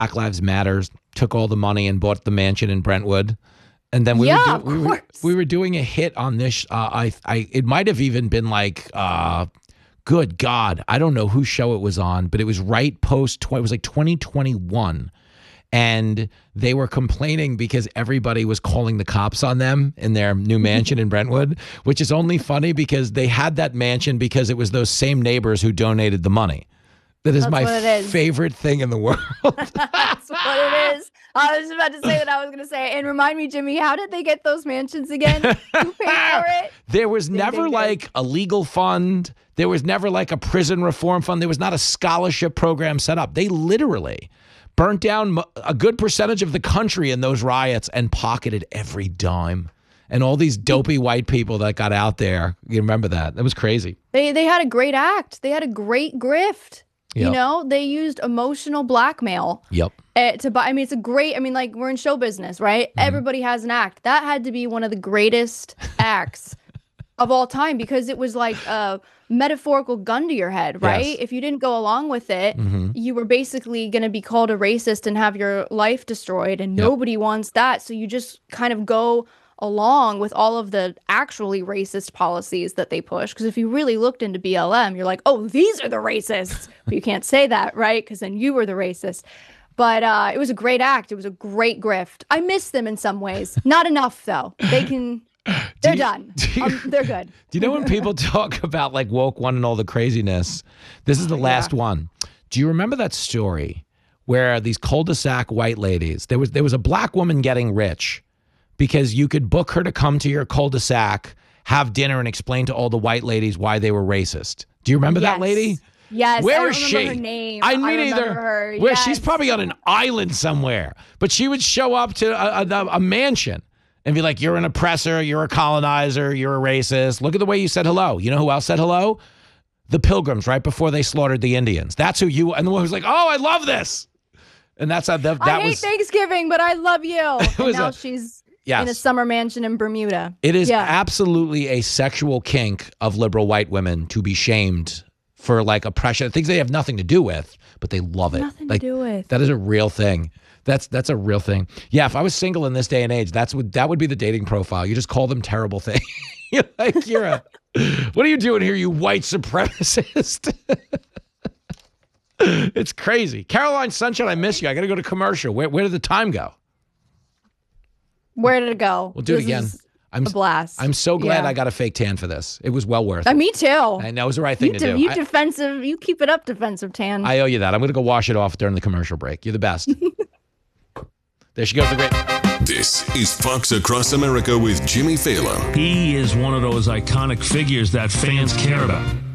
Black Lives Matters took all the money and bought the mansion in Brentwood. And then we were doing a hit on this. It might have even been like, good God, I don't know whose show it was on, but it was right post. It was like 2021. And they were complaining because everybody was calling the cops on them in their new mansion in Brentwood, which is only funny because they had that mansion because it was those same neighbors who donated the money. That's my favorite thing in the world. That's what it is. I was about to say what I was going to say. And remind me, Jimmy, how did they get those mansions again? Who paid for it? There was never like a legal fund. There was never like a prison reform fund. There was not a scholarship program set up. They literally burnt down a good percentage of the country in those riots and pocketed every dime. And all these dopey white people that got out there. You remember that? That was crazy. They had a great act. They had a great grift. Yep. You know, they used emotional blackmail. Yep. To buy. I mean, it's a great. I mean, like we're in show business, right? Mm-hmm. Everybody has an act. That had to be one of the greatest acts of all time because it was like a metaphorical gun to your head, right? Yes. If you didn't go along with it, you were basically going to be called a racist and have your life destroyed, and nobody wants that. So you just kind of go along with all of the actually racist policies that they push. Because if you really looked into BLM, you're like, oh, these are the racists. But you can't say that, right? Because then you were the racist. But it was a great act. It was a great grift. I miss them in some ways. Not enough, though. They're done. They're good. Do you know when people talk about like woke one and all the craziness? This is the last one. Do you remember that story where these cul-de-sac white ladies, there was a black woman getting rich because you could book her to come to your cul-de-sac, have dinner, and explain to all the white ladies why they were racist. Do you remember that lady? Yes. Where is she? Her name. I mean, either. Where she's probably on an island somewhere, but she would show up to a mansion and be like, "You're an oppressor. You're a colonizer. You're a racist. Look at the way you said hello. You know who else said hello? The Pilgrims right before they slaughtered the Indians. That's who you." And the one who's like, "Oh, I love this," and that's how that I hate was Thanksgiving, but I love you. And now she's. Yes. In a summer mansion in Bermuda. It is absolutely a sexual kink of liberal white women to be shamed for like oppression, things they have nothing to do with, but they love it. Nothing to do with. That is a real thing. That's a real thing. Yeah, if I was single in this day and age, that would be the dating profile. You just call them terrible things. You're like, what are you doing here, you white supremacist? It's crazy. Caroline Sunshine, I miss you. I got to go to commercial. Where did the time go? Where did it go? We'll do it again. I'm a blast. I'm so glad I got a fake tan for this. It was well worth it. Me too. I know it was the right thing to do. You defensive. You keep it up, defensive tan. I owe you that. I'm going to go wash it off during the commercial break. You're the best. There she goes. The great. This is Fox Across America with Jimmy Phelan. He is one of those iconic figures that fans care about.